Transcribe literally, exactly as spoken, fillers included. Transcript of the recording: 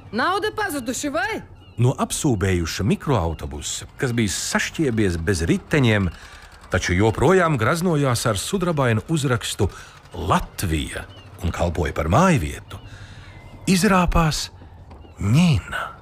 Nauda pazuduši, vai? No apsūbējuša mikroautobusa, kas bija sašķiebies bez riteņiem, taču joprojām graznojās ar sudrabainu uzrakstu Latvija un kalpoja par mājvietu, izrāpās Ņina.